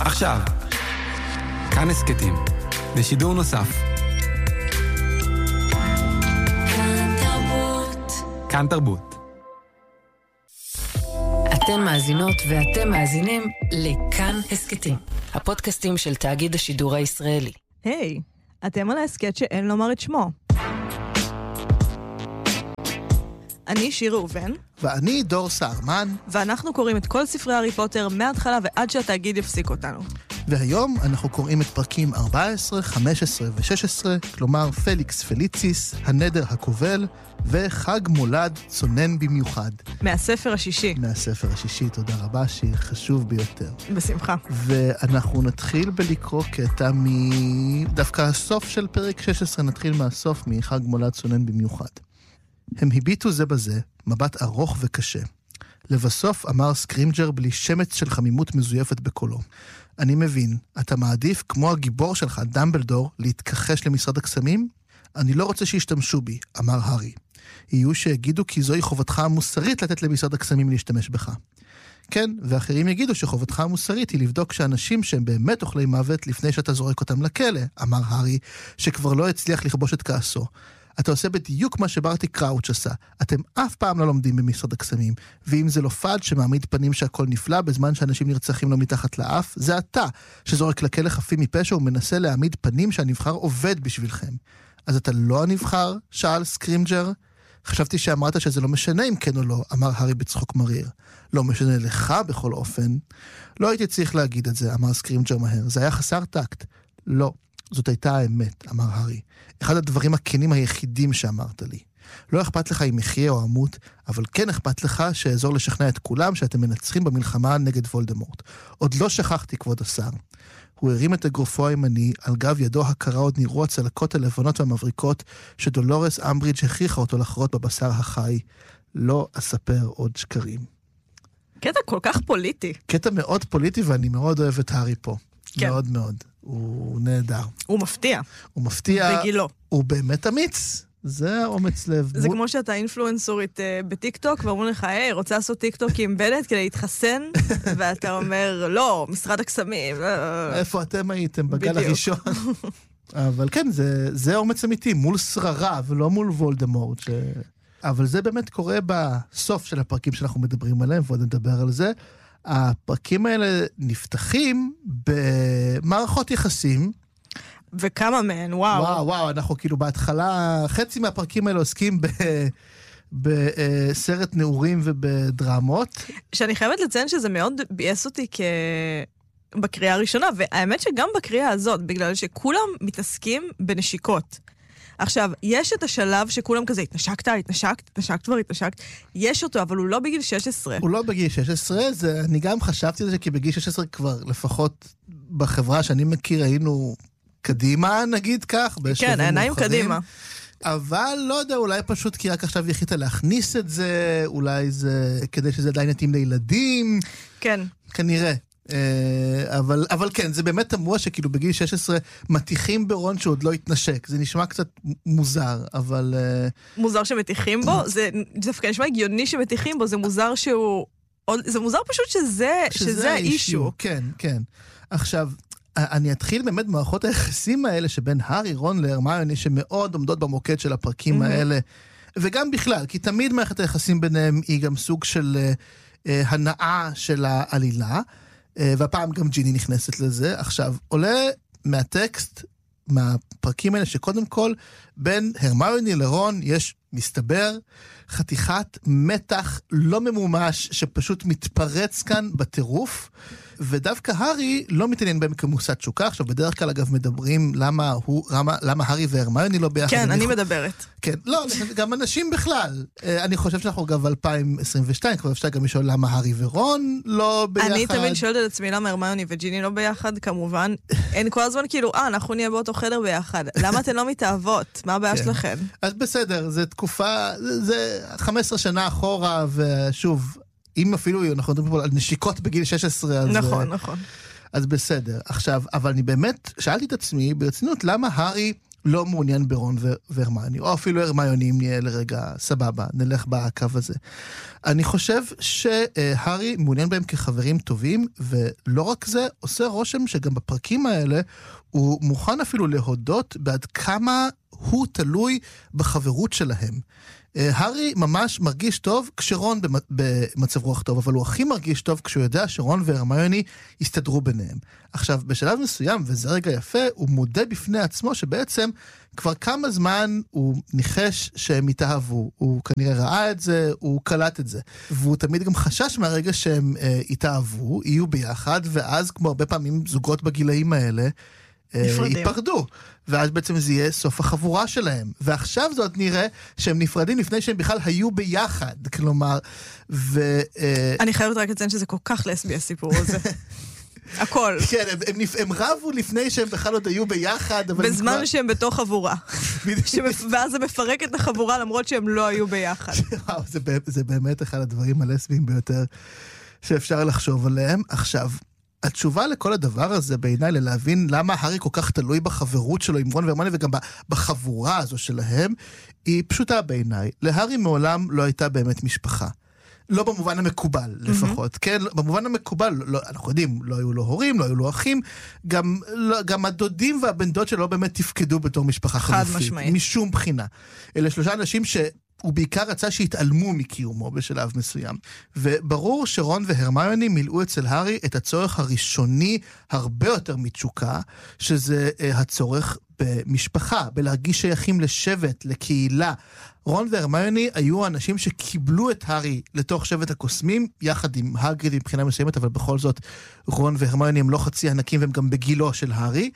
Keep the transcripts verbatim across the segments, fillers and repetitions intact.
עכשיו, כאן הסקטים, בשידור נוסף. כאן תרבות. כאן תרבות. אתם מאזינות ואתם מאזינים לכאן הסקטים, הפודקאסטים של תאגיד השידור הישראלי. היי, hey, אתם על ההסקט שאין לומר את שמו. אני שיר ראובן. ואני דור סהרמן. ואנחנו קוראים את כל ספרי הארי פוטר מההתחלה ועד שהתאגיד יפסיק אותנו. והיום אנחנו קוראים את פרקים ארבע עשרה, חמש עשרה ו-שש עשרה, כלומר פליקס פליציס, הנדר הכובל, וחג מולד צונן במיוחד. מהספר השישי. מהספר השישי, תודה רבה, שיר חשוב ביותר. בשמחה. ואנחנו נתחיל בלקרוא קטע מדווקא הסוף של פרק שש עשרה, נתחיל מהסוף מחג מולד צונן במיוחד. הם הביטו זה בזה, מבט ארוך וקשה. לבסוף אמר סקרימג'ר בלי שמץ של חמימות מזויפת בקולו. אני מבין, אתה מעדיף, כמו הגיבור שלך, דמבלדור, להתכחש למשרד הקסמים? אני לא רוצה שישתמשו בי, אמר הארי. יהיו שיגידו כי זוהי חובתך המוסרית לתת למשרד הקסמים להשתמש בך. כן, ואחרים יגידו שחובתך המוסרית היא לבדוק שאנשים שהם באמת אוכלי מוות לפני שאתה זורק אותם לכלא, אמר הארי, שכבר לא הצליח לכבוש את כעסו. אתה עושה בדיוק מה שברטי קראוץ' עשה. אתם אף פעם לא לומדים במשרד הקסמים, ואם זה לא פאד שמעמיד פנים שהכל נפלא בזמן שאנשים נרצחים לו מתחת לאף, זה אתה שזורק לכלא חפים מפשע ומנסה להעמיד פנים שהנבחר עובד בשבילכם. אז אתה לא הנבחר? שאל סקרימג'ר. חשבתי שאמרת שזה לא משנה אם כן או לא, אמר הארי בצחוק מריר. לא משנה לך בכל אופן. לא הייתי צריך להגיד את זה, אמר סקרימג'ר מהר. זה היה חסר טקט. לא. זאת הייתה האמת, אמר הארי. אחד הדברים הכנים היחידים שאמרת לי. לא אכפת לך אם יחיה או אמות, אבל כן אכפת לך שאזור לשכנע את כולם שאתם מנצחים במלחמה נגד וולדמורט. עוד לא שכחתי, כבוד השר. הוא הרים את אגרופו הימני, על גב ידו הקרה עוד נראו הצלקות הלבנות והמבריקות, שדולורס אמברידג' הכריחה אותו לחרות בבשר החי. לא אספר עוד שקרים. קטע כל כך פוליטי. קטע מאוד פוליטי, ואני מאוד אוהב את הארי פה. כן. מאוד מאוד. הוא נהדר. הוא מפתיע. הוא מפתיע. בגילו. הוא באמת אמיץ. זה אומץ לב. זה כמו שאתה אינפלואנסורית בטיקטוק, ואומרים לך, היי, רוצה לעשות טיקטוק עם בנט כדי להתחסן? ואתה אומר, לא, משרד הקסמים. איפה אתם הייתם בגל הראשון? אבל כן, זה, זה אומץ אמיתי, מול שררה, ולא מול וולדמורט. ש... אבל זה באמת קורה בסוף של הפרקים שאנחנו מדברים עליהם, ועוד נדבר על זה. הפרקים האלה נפתחים במערכות יחסים. וכמה מהן, וואו. וואו, וואו, אנחנו כאילו בהתחלה, חצי מהפרקים האלה עוסקים ב... בסרט נעורים ובדרמות. שאני חייבת לציין שזה מאוד ביאס אותי כ... בקריאה הראשונה, והאמת שגם בקריאה הזאת, בגלל שכולם מתעסקים בנשיקות. עכשיו, יש את השלב שכולם כזה, התנשקת, התנשקת, התנשקת כבר, התנשקת. יש אותו, אבל הוא לא בגיל שש עשרה. הוא לא בגיל שש עשרה, זה, אני גם חשבתי על זה, כי בגיל שש עשרה כבר, לפחות בחברה שאני מכיר, היינו קדימה, נגיד כך, כן, העיניים קדימה. אבל לא יודע, אולי פשוט כי רק עכשיו יחיתה להכניס את זה, אולי זה כדי שזה עדיין יתאים לילדים. כן. כנראה. אבל, אבל כן, זה באמת תמוה שכאילו בגיל שש עשרה מתיחים ברון שעוד לא התנשק. זה נשמע קצת מוזר, אבל... מוזר שמתיחים בו? זה דווקא נשמע הגיוני שמתיחים בו, זה מוזר שהוא... זה מוזר פשוט שזה, שזה האישו. כן, כן. עכשיו, אני אתחיל באמת במערכות היחסים האלה שבין הארי, רון להרמיוני, שמאוד עומדות במוקד של הפרקים האלה, וגם בכלל, כי תמיד מערכת היחסים ביניהם היא גם סוג של הנאה של העלילה, והפעם גם ג'יני נכנסת לזה. עכשיו, עולה מהטקסט, מהפרקים האלה, שקודם כל, בין הרמיוני לרון יש, מסתבר, חתיכת מתח לא ממומש, שפשוט מתפרץ כאן בטירוף, ודווקא הארי לא מתעניין בהם כמושא תשוקה. עכשיו, בדרך כלל, אגב, מדברים למה, הוא, למה, למה הארי והרמיוני לא ביחד. כן, אני יכול... מדברת. כן, לא, גם אנשים בכלל. אני חושב שאנחנו גם ב-אלפיים עשרים ושתיים, כבר אפשר גם לשאול למה הארי ורון לא ביחד. אני תמיד שואלת את עצמי למה הרמיוני וג'יני לא ביחד, כמובן. אין כל הזמן כאילו, אה, אנחנו נהיה באותו חדר ביחד. למה אתן לא מתאהבות? מה הבעיה שלכם? אז בסדר, זה תקופה, זה חמש עשרה שנה אחורה, ושוב, אם אפילו אנחנו מדברים פה על נשיקות בגיל שש עשרה, אז... נכון, נכון. אז בסדר. עכשיו, אבל אני באמת שאלתי את עצמי ברצינות, למה הארי לא מעוניין ברון והרמיוני, או אפילו הרמיוני, אם נהיה לרגע סבבה, נלך בקו הזה. אני חושב שהרי מעוניין בהם כחברים טובים, ולא רק זה, עושה רושם שגם בפרקים האלה, הוא מוכן אפילו להודות בעד כמה הוא תלוי בחברות שלהם. הארי ממש מרגיש טוב כשרון במצב רוח טוב, אבל הוא הכי מרגיש טוב כשהוא יודע שרון והרמיוני יסתדרו ביניהם. עכשיו, בשלב מסוים, וזה רגע יפה, הוא מודה בפני עצמו שבעצם כבר כמה זמן הוא ניחש שהם התאהבו. הוא כנראה ראה את זה, הוא קלט את זה. והוא תמיד גם חשש מהרגע שהם אה, התאהבו, יהיו ביחד, ואז כמו הרבה פעמים זוגות בגילאים האלה, נפרדים. ייפרדו, ואז בעצם זה יהיה סוף החבורה שלהם. ועכשיו זאת נראה שהם נפרדים לפני שהם בכלל היו ביחד, כלומר, ו... אני חייבת רק לציין שזה כל כך לסבי הסיפור הזה. הכל. כן, הם, הם, הם רבו לפני שהם בכלל עוד היו ביחד, אבל בזמן כבר... שהם בתוך חבורה. שמפ... ואז זה מפרק את החבורה למרות שהם לא היו ביחד. וואו, זה, זה באמת אחד הדברים הלסביים ביותר שאפשר לחשוב עליהם. עכשיו, התשובה לכל הדבר הזה בעיניי, ללהבין למה הארי כל כך תלוי בחברות שלו עם רון והרמיוני וגם בחבורה הזו שלהם, היא פשוטה בעיניי. להארי מעולם לא הייתה באמת משפחה. לא במובן המקובל לפחות, mm-hmm. כן? במובן המקובל, לא, אנחנו יודעים, לא היו לו הורים, לא היו לו אחים, גם, לא, גם הדודים והבן דוד שלו לא באמת תפקדו בתור משפחה חלופית. חד משמעית. משום בחינה. אלה שלושה אנשים ש... הוא בעיקר רצה שהתעלמו מקיומו בשלב מסוים. וברור שרון והרמיוני מילאו אצל הארי את הצורך הראשוני הרבה יותר מתשוקה, שזה uh, הצורך במשפחה, בלהרגיש שייכים לשבט, לקהילה. רון והרמיוני היו האנשים שקיבלו את הארי לתוך שבט הקוסמים, יחד עם הגריד מבחינה מסוימת, אבל בכל זאת רון והרמיוני הם לא חצי ענקים והם גם בגילו של הארי.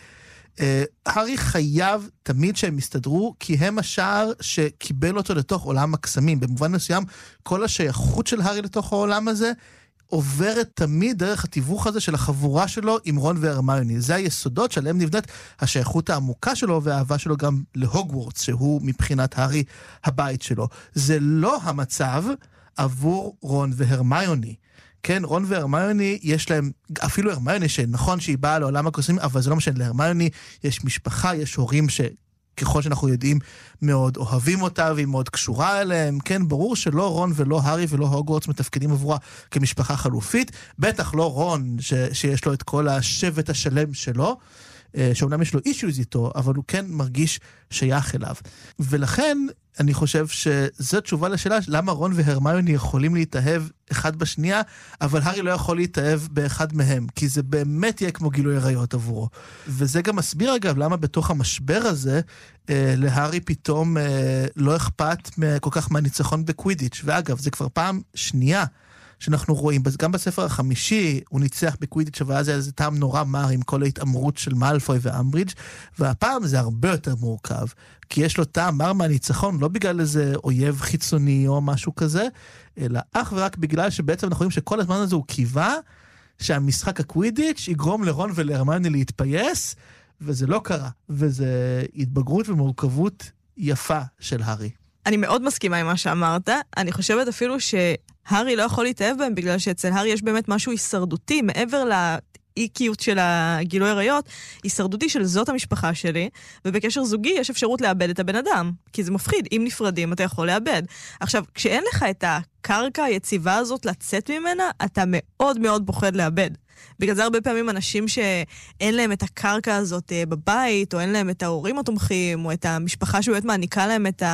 הארי חייב תמיד שהם יסתדרו, כי הם השער שקיבל אותו לתוך עולם הקסמים. במובן מסוים, כל השייכות של הארי לתוך העולם הזה, עוברת תמיד דרך התיווך הזה של החבורה שלו עם רון והרמיוני. זה היסודות שעליהם נבנית השייכות העמוקה שלו, והאהבה שלו גם להוגוורטס, שהוא מבחינת הארי הבית שלו. זה לא המצב עבור רון והרמיוני. כן, רון והרמיוני, יש להם, אפילו הרמיוני, שנכון שהיא באה לעולם הקוסמים, אבל זה לא משנה, להרמיוני יש משפחה, יש הורים שככל שאנחנו יודעים, מאוד אוהבים אותה, והיא מאוד קשורה אליהם, כן, ברור שלא רון ולא הארי ולא הוגוורטס מתפקדים עבורה כמשפחה חלופית, בטח לא רון, ש, שיש לו את כל השבט השלם שלו, שאומנם יש לו אישיוז איתו, אבל הוא כן מרגיש שייך אליו. ולכן, אני חושב שזו תשובה לשאלה, למה רון והרמיוני יכולים להתאהב אחד בשנייה, אבל הארי לא יכול להתאהב באחד מהם, כי זה באמת יהיה כמו גילוי עריות עבורו. וזה גם מסביר אגב, למה בתוך המשבר הזה, אה, להארי פתאום אה, לא אכפת כל כך מהניצחון בקווידיץ'. ואגב, זה כבר פעם שנייה, שאנחנו רואים, גם בספר החמישי הוא ניצח בקווידיץ', אבל אז היה איזה טעם נורא מר עם כל ההתאמרות של מאלפוי ואמברידג', והפעם זה הרבה יותר מורכב, כי יש לו טעם מר מהניצחון, לא בגלל איזה אויב חיצוני או משהו כזה, אלא אך ורק בגלל שבעצם אנחנו רואים שכל הזמן הזה הוא קיווה, שהמשחק הקווידיץ' יגרום לרון ולהרמיוני להתפייס, וזה לא קרה, וזה התבגרות ומורכבות יפה של הארי. אני מאוד מסכימה עם מה שאמרת, אני חושבת אפילו שהארי לא יכול להתאהב בהם, בגלל שאצל הארי יש באמת משהו הישרדותי, מעבר לאי-קיות של הגילוי עריות, הישרדותי של זאת המשפחה שלי, ובקשר זוגי יש אפשרות לאבד את הבן אדם, כי זה מפחיד, אם נפרדים אתה יכול לאבד. עכשיו, כשאין לך את הקרקע היציבה הזאת לצאת ממנה, אתה מאוד מאוד פוחד לאבד. בגלל זה הרבה פעמים אנשים שאין להם את הקרקע הזאת בבית, או אין להם את ההורים התומכים, או את המשפחה שבאמת מעניקה להם את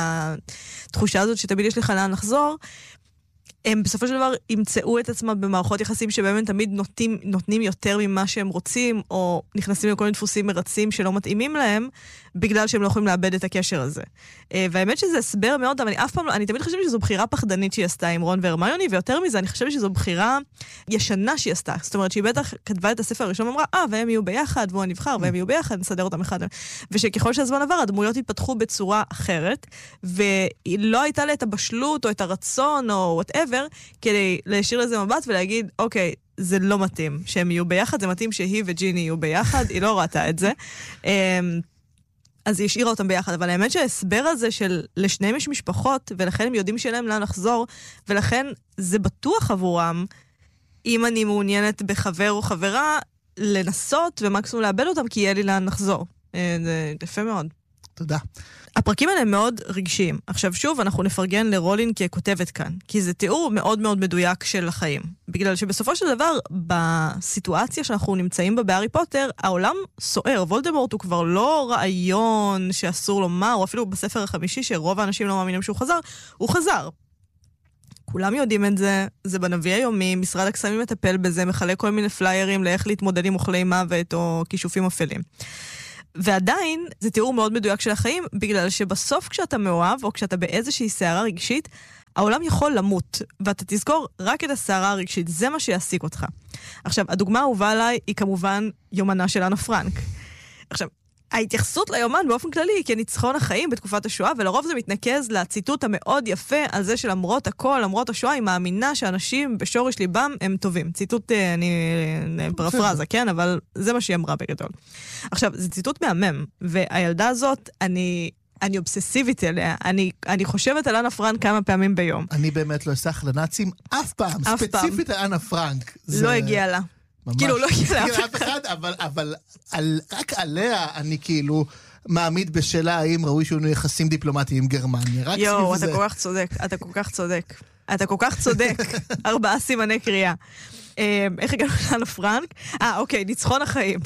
התחושה הזאת שתמיד יש לך לאן לחזור, הם בסופו של דבר ימצאו את עצמם במערכות יחסים שבהם הם תמיד נותנים, נותנים יותר ממה שהם רוצים, או נכנסים לכל מיני דפוסים מרצים שלא מתאימים להם, בגלל שהם לא יכולים לאבד את הקשר הזה. והאמת שזה הסבר מאוד, אבל אני אף פעם לא, אני תמיד חושבת שזו בחירה פחדנית שהיא עשתה עם רון והרמיוני, ויותר מזה, אני חושבת שזו בחירה ישנה שהיא עשתה. זאת אומרת, שהיא בטח כתבה את הספר הראשון, ואמרה, אה, והם יהיו ביחד, והוא הנבחר, והם יהיו ביחד, נסדר אותם אחד. ושככל שהזמן עבר, הדמויות התפתחו בצורה אחרת, ולא הייתה לה את הבשלות, או את הרצון, או whatever, כדי להשאיר לזה מבט ולהגיד, אוקיי, זה לא מתאים שהם יהיו ביחד, זה מתאים שהיא וג'יני יהיו ביחד, היא לא ראתה את זה. אז היא השאירה אותם ביחד, אבל האמת שההסבר הזה של לשניהם יש משפחות, ולכן הם יודעים שאין להם לאן לחזור, ולכן זה בטוח עבורם, אם אני מעוניינת בחבר או חברה, לנסות ומקסימום לאבד אותם, כי יהיה לי לאן לחזור. זה יפה מאוד. תודה. הפרקים האלה הם מאוד רגשיים. עכשיו שוב, אנחנו נפרגן לרולינג ככותבת כאן, כי זה תיאור מאוד מאוד מדויק של החיים. בגלל שבסופו של דבר, בסיטואציה שאנחנו נמצאים בה בהארי פוטר, העולם סוער. וולדמורט הוא כבר לא רעיון שאסור לומר, או אפילו בספר החמישי, שרוב האנשים לא מאמינים שהוא חזר, הוא חזר. כולם יודעים את זה, זה בנביא היומי, משרד הקסמים מטפל בזה, מחלק כל מיני פליירים לאיך להתמודד עם אוכלי מוות או כישופים אפלים. ועדיין, זה תיאור מאוד מדויק של החיים, בגלל שבסוף כשאתה מאוהב, או כשאתה באיזושהי סערה רגשית, העולם יכול למות, ואתה תזכור רק את הסערה הרגשית, זה מה שיעסיק אותך. עכשיו, הדוגמה האהובה עליי היא כמובן יומנה של אנה פרנק. עכשיו, ההתייחסות ליומן באופן כללי היא כניצחון החיים בתקופת השואה, ולרוב זה מתנקז לציטוט המאוד יפה על זה שלמרות הכל, למרות השואה, היא מאמינה שאנשים בשורש ליבם הם טובים. ציטוט, אני פרפרזה, כן? אבל זה מה שהיא אמרה בגדול. עכשיו, זה ציטוט מהמם, והילדה הזאת, אני... אני אובססיבית אליה, אני, אני חושבת על אנה פרנק כמה פעמים ביום. אני באמת לא אסח לנאצים אף פעם, אף ספציפית פעם. על אנה פרנק. זה... לא הגיע לה. ממש. כאילו לא הגיע לה אף אחד, אבל, אבל על, רק עליה אני כאילו מעמיד בשאלה האם ראוי שיהיו יחסים דיפלומטיים עם גרמניה. יו, אתה זה. כל כך צודק, אתה כל כך צודק. אתה כל כך צודק. ארבעה סימני קריאה. איך הגענו לאנה פרנק? אה, אוקיי, ניצחון החיים.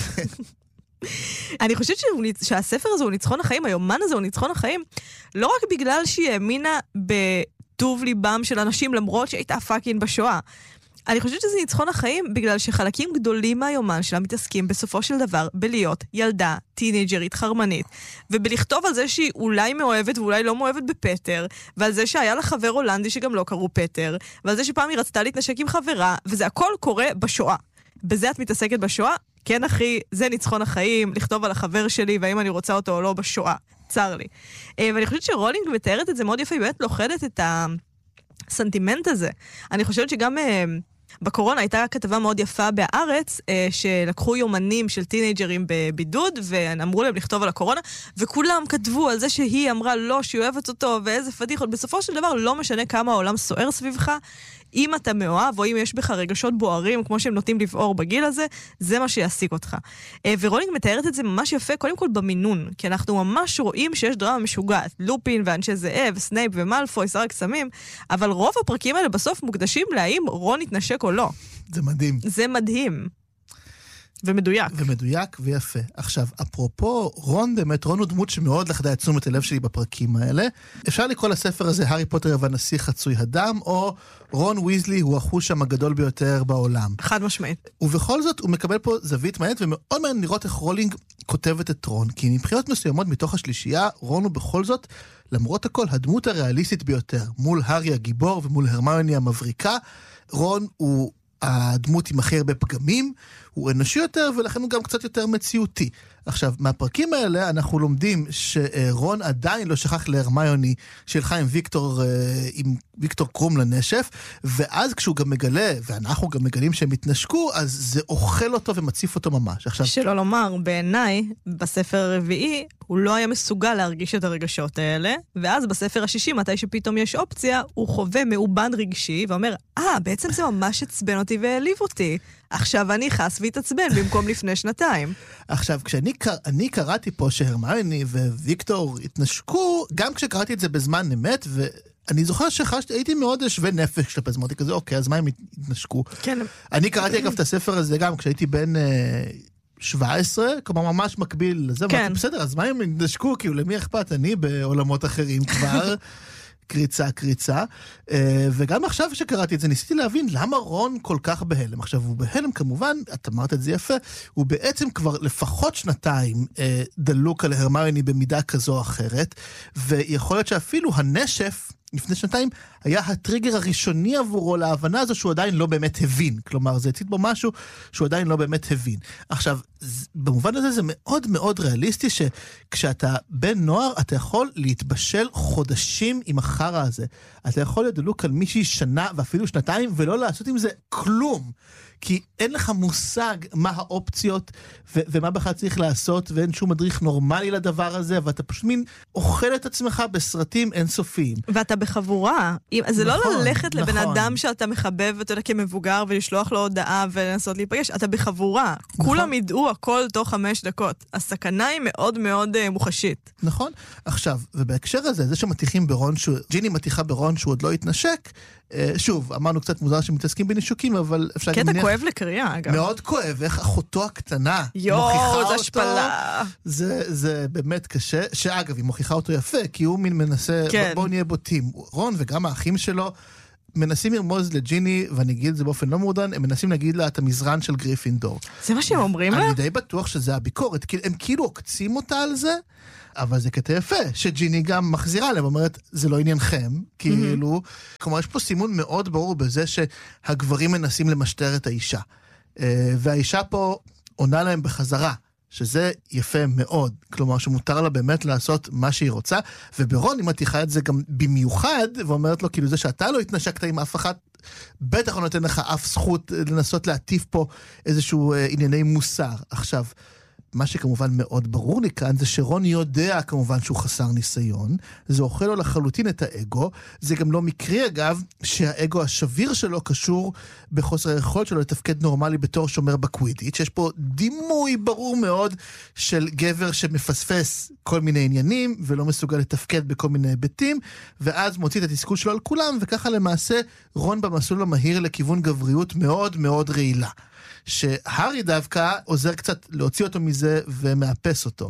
אני חושבת שהספר הזה הוא ניצחון החיים, היומן הזה הוא ניצחון החיים, לא רק בגלל שהיא האמינה בטוב ליבם של אנשים, למרות שהייתה פאקינג בשואה. אני חושבת שזה ניצחון החיים בגלל שחלקים גדולים מהיומן שלה מתעסקים בסופו של דבר בלהיות ילדה, טינג'רית, חרמנית, ובלכתוב על זה שהיא אולי מאוהבת ואולי לא מאוהבת בפטר, ועל זה שהיה לה חבר הולנדי שגם לא קראו פטר, ועל זה שפעם היא רצתה להתנשק עם חברה, וזה הכל קורה בשואה. בזה את מתעסקת בשואה? כן אחי, זה ניצחון החיים, לכתוב על החבר שלי, והאם אני רוצה אותו או לא בשואה. צר לי. ואני חושבת שרולינג מתארת את זה מאוד יפה, היא באמת לוחדת את הסנטימנט הזה. אני חושבת שגם בקורונה הייתה כתבה מאוד יפה בהארץ, שלקחו יומנים של טינג'רים בבידוד, ואמרו להם לכתוב על הקורונה, וכולם כתבו על זה שהיא אמרה לא, שהיא אוהבת אותו, ואיזה פדיחות. בסופו של דבר לא משנה כמה העולם סוער סביבך, אם אתה מאוהב, או אם יש בך רגשות בוערים, כמו שהם נוטים לבעור בגיל הזה, זה מה שיעסיק אותך. ורולינג מתארת את זה ממש יפה, קודם כל במינון, כי אנחנו ממש רואים שיש דרמה משוגעת, לופין ואנשי זאב, סנייפ ומלפוי, שר הקסמים, אבל רוב הפרקים האלה בסוף מוקדשים להאם רון יתנשק או לא. זה מדהים. זה מדהים. ומדויק. ומדויק ויפה. עכשיו, אפרופו, רון באמת, רון הוא דמות שמאוד לחדה את תשומת הלב שלי בפרקים האלה. אפשר לקרוא לספר הזה, הארי פוטר והנסיך חצוי הדם, או רון ויזלי הוא החושם הגדול ביותר בעולם. חד משמעית. ובכל זאת, הוא מקבל פה זווית מעניינת, ומאוד מעניין לראות איך רולינג כותבת את רון, כי מבחינות מסוימות מתוך השלישייה, רון הוא בכל זאת, למרות הכל, הדמות הריאליסטית ביותר, מול הארי הגיבור ומול הרמיוני המבריקה. רון הוא הדמות עם הכי הרבה פגמים, הוא אנושי יותר, ולכן הוא גם קצת יותר מציאותי. עכשיו, מהפרקים האלה אנחנו לומדים שרון עדיין לא שכח להרמיוני שהלכה עם ויקטור, עם ויקטור קרום לנשף, ואז כשהוא גם מגלה, ואנחנו גם מגלים שהם התנשקו, אז זה אוכל אותו ומציף אותו ממש. עכשיו, שלא לומר, בעיניי, בספר הרביעי, הוא לא היה מסוגל להרגיש את הרגשות האלה, ואז בספר השישי, מתי שפתאום יש אופציה, הוא חווה מאובן רגשי, ואומר, אה, בעצם זה ממש עצבן אותי והעליב אותי. עכשיו אני חס והתעצבן במקום לפני שנתיים. עכשיו, כשאני אני קראתי פה שהרמיוני וויקטור התנשקו, גם כשקראתי את זה בזמן אמת, ואני זוכר שחשתי, הייתי מאוד שווה נפש כלפי זה, אמרתי כזה, אוקיי, אז מה הם התנשקו? כן. אני קראתי אגב את הספר הזה גם כשהייתי בן שבע עשרה, כלומר ממש מקביל לזה, כן. אמרתי, בסדר, אז מה הם התנשקו? כאילו, למי אכפת? אני בעולמות אחרים כבר. קריצה, קריצה, וגם עכשיו שקראתי את זה, ניסיתי להבין למה רון כל כך בהלם. עכשיו, הוא בהלם כמובן, את אמרת את זה יפה, הוא בעצם כבר לפחות שנתיים דלוק על הרמיוני במידה כזו או אחרת, ויכול להיות שאפילו הנשף, לפני שנתיים, היה הטריגר הראשוני עבורו להבנה הזו שהוא עדיין לא באמת הבין. כלומר, זה הציט בו משהו שהוא עדיין לא באמת הבין. עכשיו, במובן הזה זה מאוד מאוד ריאליסטי שכשאתה בן נוער, אתה יכול להתבשל חודשים עם החרה הזה. אתה יכול להיות דלוק על מישהי שנה ואפילו שנתיים, ולא לעשות עם זה כלום. כי אין לך מושג מה האופציות ו- ומה בכלל צריך לעשות, ואין שום מדריך נורמלי לדבר הזה, ואתה פשוט מין אוכל את עצמך בסרטים אינסופיים. ואתה בחבורה. זה נכון, לא ללכת לבן נכון. אדם שאתה מחבב, ואתה יודע, כמבוגר, ולשלוח לו הודעה ולנסות להיפגש. אתה בחבורה. נכון. כולם ידעו הכל תוך חמש דקות. הסכנה היא מאוד מאוד uh, מוחשית. נכון. עכשיו, ובהקשר הזה, זה שמתיחים ברון, שהוא, ג'יני מתיחה ברון שהוא עוד לא התנשק, שוב, אמרנו קצת מוזר שמתעסקים בנשוקים, אבל אפשר קטע מניח... כואב לקריאה, אגב. מאוד כואב, איך אחותו הקטנה יואו, זה השפלה. זה, זה באמת קשה, שאגב, היא מוכיחה אותו יפה, כי הוא מין מנסה, כן. בואו נהיה בוטים. רון וגם האחים שלו מנסים לרמוז לג'יני, ואני אגיד את זה באופן לא מורדן, הם מנסים להגיד לה את המזרן של גריפינדור. זה מה שהם אומרים לה? אני די בטוח שזה הביקורת, הם כאילו עוקצים אותה על זה, אבל זה קטע יפה, שג'יני גם מחזירה להם, אומרת, זה לא עניינכם, כאילו, כלומר, יש פה סימון מאוד ברור בזה שהגברים מנסים למשטר את האישה. והאישה פה עונה להם בחזרה, שזה יפה מאוד, כלומר, שמותר לה באמת לעשות מה שהיא רוצה, וברון, היא מתיחה את זה גם במיוחד, ואומרת לו, כאילו, זה שאתה לא התנשקת עם אף אחת, בטח לא נותן לך אף זכות לנסות להטיף פה איזשהו ענייני מוסר. עכשיו, מה שכמובן מאוד ברור לי כאן, זה שרון יודע כמובן שהוא חסר ניסיון, זה אוכל לו לחלוטין את האגו, זה גם לא מקרי אגב, שהאגו השביר שלו קשור בחוסר היכולת שלו לתפקד נורמלי בתור שומר בקווידיץ', שיש פה דימוי ברור מאוד של גבר שמפספס כל מיני עניינים, ולא מסוגל לתפקד בכל מיני היבטים, ואז מוציא את התסכול שלו על כולם, וככה למעשה רון במסלול המהיר לכיוון גבריות מאוד מאוד רעילה. שהרי דווקא עוזר קצת להוציא אותו מזה ומאפס אותו.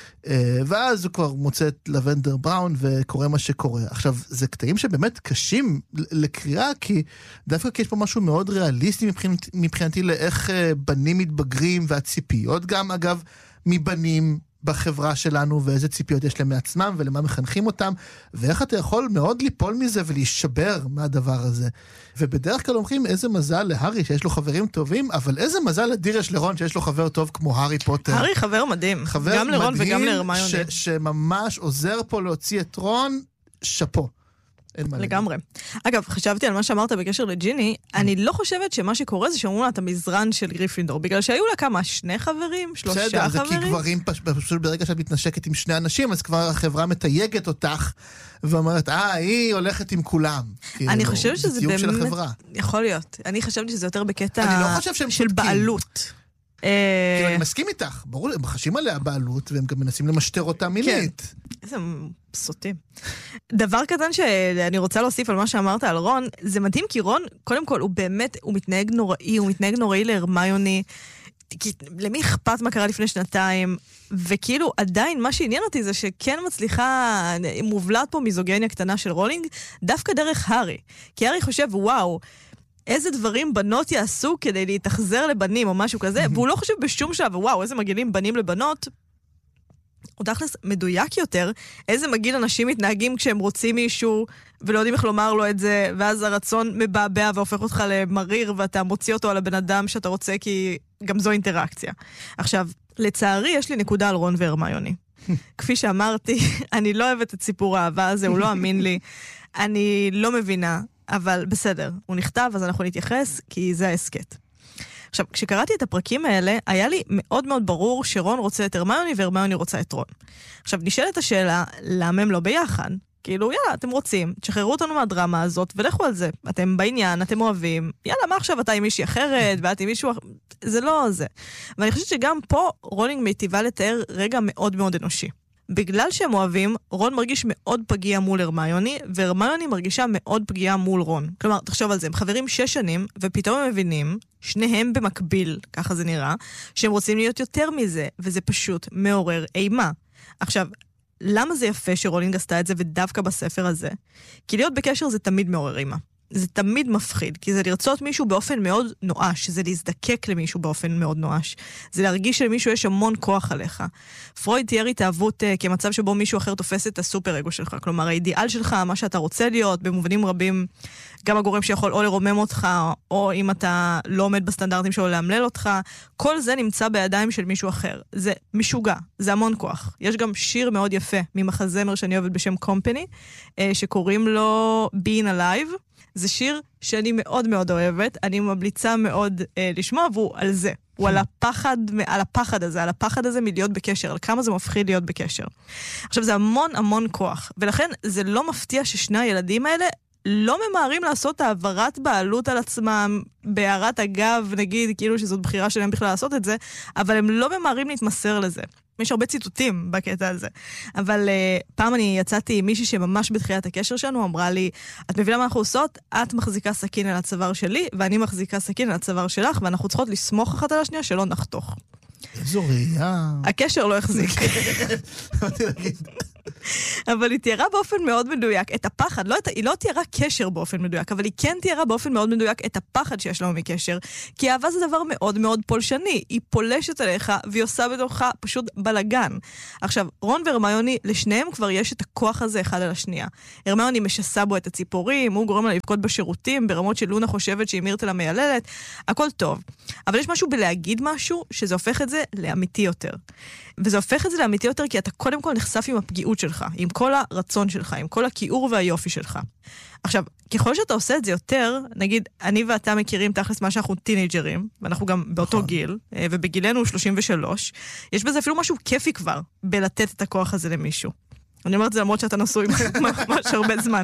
ואז הוא כבר מוצא את לבנדר בראון וקורא מה שקורה. עכשיו, זה קטעים שבאמת קשים לקריאה, כי דווקא כי יש פה משהו מאוד ריאליסטי מבחינתי, מבחינתי לאיך בנים מתבגרים, והציפיות גם, אגב, מבנים בחברה שלנו, ואיזה ציפיות יש להם מעצמם, ולמה מחנכים אותם, ואיך אתה יכול מאוד ליפול מזה ולהישבר מהדבר הזה. ובדרך כלל אומרים, איזה מזל להרי שיש לו חברים טובים, אבל איזה מזל לדיר יש לרון שיש לו חבר טוב כמו הארי פוטר. הארי חבר מדהים, חבר גם לרון מדהים וגם להרמיוני. ש- שממש עוזר פה להוציא את רון, שפו. לגמרי. אגב, חשבתי על מה שאמרת בקשר לג'יני, אני לא חושבת שמה שקורה זה שאומרים לה את המזרן של גריפינדור, בגלל שהיו לה כמה, שני חברים, שלושה חברים? בסדר, זה כי גברים, פשוט ברגע שאת מתנשקת עם שני אנשים, אז כבר החברה מתייגת אותך, ואומרת, אה, היא הולכת עם כולם. אני חושבת שזה באמת, יכול להיות. אני חשבתי שזה יותר בקטע של בעלות. כאילו, אני מסכים איתך, ברור, הם חשים עליה בעלות, והם גם מנסים למשטר אותה מינית. איזה סוטים. דבר קטן שאני רוצה להוסיף על מה שאמרת על רון, זה מדהים כי רון, קודם כל, הוא באמת, הוא מתנהג נוראי, הוא מתנהג נוראי להרמיוני, כי למי אכפת מה קרה לפני שנתיים, וכאילו עדיין מה שעניין אותי זה שכן מצליחה, מובלעת פה מיזוגניה קטנה של רולינג, דווקא דרך הארי. כי הארי חושב, וואו, איזה דברים בנות יעשו כדי להתאכזר לבנים או משהו כזה, והוא לא חושב בשום שלב, וואו, איזה מגעילים בנים לבנות, הוא תכלס מדויק יותר, איזה מגעיל אנשים מתנהגים כשהם רוצים מישהו, ולא יודעים איך לומר לו את זה, ואז הרצון מבעבע והופך אותך למריר, ואתה מוציא אותו על הבן אדם שאתה רוצה, כי גם זו אינטראקציה. עכשיו, לצערי יש לי נקודה על רון והרמיוני. כפי שאמרתי, אני לא אוהבת את סיפור האהבה הזה, הוא לא אמין לי, אני לא מבינה, אבל בסדר, הוא נכתב, אז אנחנו נתייחס, כי זה העסקת. עכשיו, כשקראתי את הפרקים האלה, היה לי מאוד מאוד ברור שרון רוצה את הרמיוני והרמיוני רוצה את רון. עכשיו, נשאלת השאלה, למה הם לא ביחד? כאילו, יאללה, אתם רוצים, תשחררו אותנו מהדרמה הזאת, ולכו על זה. אתם בעניין, אתם אוהבים. יאללה, מה עכשיו אתה עם מישהי אחרת, ואת עם מישהו אחר? זה לא זה. ואני חושבת שגם פה רולינג מיטיבה לתאר רגע מאוד מאוד אנושי. בגלל שהם אוהבים, רון מרגיש מאוד פגיע מול הרמיוני, והרמיוני מרגישה מאוד פגיעה מול רון. כלומר, תחשוב על זה, הם חברים שש שנים, ופתאום הם מבינים, שניהם במקביל, ככה זה נראה, שהם רוצים להיות יותר מזה, וזה פשוט מעורר אימה. עכשיו, למה זה יפה שרולינג עשתה את זה, ודווקא בספר הזה? כי להיות בקשר זה תמיד מעורר אימה. זה תמיד מפחיד, כי זה לרצות מישהו באופן מאוד נואש, זה להזדקק למישהו באופן מאוד נואש, זה להרגיש שלמישהו יש המון כוח עליך. פרויד תיאר התאהבות uh, כמצב שבו מישהו אחר תופס את הסופר אגו שלך, כלומר האידיאל שלך, מה שאתה רוצה להיות, במובנים רבים, גם הגורם שיכול או לרומם אותך, או אם אתה לא עומד בסטנדרטים שלו להמלל אותך, כל זה נמצא בידיים של מישהו אחר. זה משוגע, זה המון כוח. יש גם שיר מאוד יפה ממחזמר שאני אוהבת בשם Company, uh, שקוראים לו Being Alive, זה שיר שאני מאוד מאוד אוהבת, אני ממליצה מאוד אה, לשמוע, והוא על זה. הוא על הפחד, על הפחד הזה, על הפחד הזה מלהיות בקשר, על כמה זה מפחיד להיות בקשר. עכשיו, זה המון המון כוח, ולכן זה לא מפתיע ששני הילדים האלה לא ממהרים לעשות העברת בעלות על עצמם, בהערת אגב, נגיד, כאילו שזאת בחירה שלהם בכלל לעשות את זה, אבל הם לא ממהרים להתמסר לזה. יש הרבה ציטוטים בקטע הזה. אבל uh, פעם אני יצאתי עם מישהי שממש בתחילת הקשר שלנו, אמרה לי, את מבינה מה אנחנו עושות? את מחזיקה סכין על הצוואר שלי, ואני מחזיקה סכין על הצוואר שלך, ואנחנו צריכות לסמוך אחת על השנייה שלא נחתוך. איזו ראייה. הקשר לא החזיק. אבל היא תיארה באופן מאוד מדויק את הפחד, לא, היא לא תיארה קשר באופן מדויק, אבל היא כן תיארה באופן מאוד מדויק את הפחד שיש לנו מקשר, כי אהבה זה דבר מאוד מאוד פולשני, היא פולשת עליך והיא עושה בתוכה פשוט בלגן. עכשיו, רון והרמיוני, לשניהם כבר יש את הכוח הזה אחד על השנייה. הרמיוני משסה בו את הציפורים, הוא גורם לה לבכות בשירותים, ברמות של לונה חושבת שהיא מירטל המייללת, הכל טוב. אבל יש משהו בלהגיד משהו שזה הופך את זה לאמיתי יותר. וזה הופך את זה לאמיתי יותר כי אתה קודם כל נחשף עם הפגיעות שלך, עם כל הרצון שלך, עם כל הכיעור והיופי שלך. עכשיו, ככל שאתה עושה את זה יותר, נגיד, אני ואתה מכירים תכלס מה שאנחנו טינג'רים, ואנחנו גם באותו גיל, ובגילנו שלושים ושלוש, יש בזה אפילו משהו כיפי כבר, בלתת את הכוח הזה למישהו. אני אומרת את זה למרות שאתה נשוי ממש הרבה זמן.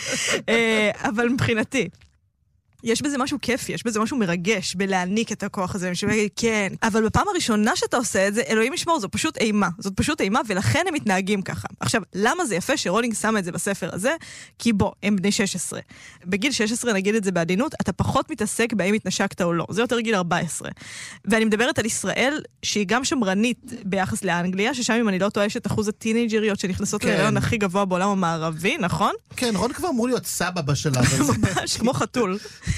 אבל מבחינתי, יש בזה משהו כיפי, יש בזה משהו מרגש, בלהעניק את הכוח הזה, משווה, כן. אבל בפעם הראשונה שאתה עושה את זה, אלוהים ישמור, זו פשוט אימה. זאת פשוט אימה, ולכן הם מתנהגים ככה. עכשיו, למה זה יפה שרולינג שמה את זה בספר הזה? כי בוא, הם בני שש עשרה. בגיל שש עשרה, נגיד את זה בעדינות, אתה פחות מתעסק באם התנשקת או לא. זה יותר גיל ארבע עשרה. ואני מדברת על ישראל, שהיא גם שמרנית ביחס לאנגליה, ששם אם אני לא טועה, יש את אחוז הטינג'ריות שנכנסות להיריון הכי גבוה בעולם המערבי, נכון? כן, רון כבר אמור להיות סבא בשלב הזה. ממש כמו חתול.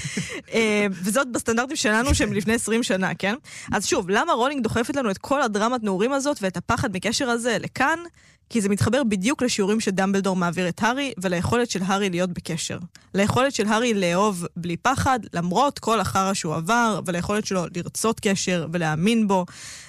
וזאת בסטנדרטים שלנו שהם לפני עשרים שנה, כן? אז שוב, למה רולינג דוחפת לנו את כל הדרמת נעורים הזאת ואת הפחד מקשר הזה לכאן? כי זה מתחבר בדיוק לשיעורים שדמבלדור מעביר את הארי, וליכולת של הארי להיות בקשר. ליכולת של הארי לאהוב בלי פחד, למרות כל החרא שהוא עבר, וליכולת שלו לרצות קשר ולהאמין בו,